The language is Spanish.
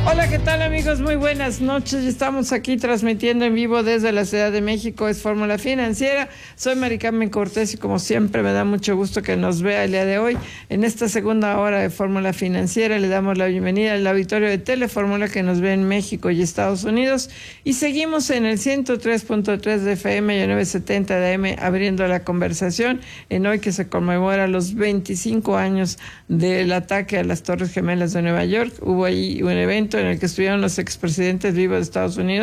Hola, ¿qué tal amigos? Muy buenas noches. Estamos aquí transmitiendo en vivo desde la Ciudad de México. Es Fórmula Financiera. Soy Mari Carmen Cortés y como siempre me da mucho gusto que nos vea el día de hoy. En esta segunda hora de Fórmula Financiera le damos la bienvenida al auditorio de Telefórmula que nos ve en México y Estados Unidos. Y seguimos en el 103.3 de FM y 970 de AM abriendo la conversación en hoy que se conmemora los 25 años del ataque a las Torres Gemelas de Nueva York. Hubo ahí un evento en el que estuvieron los expresidentes vivos de Estados Unidos,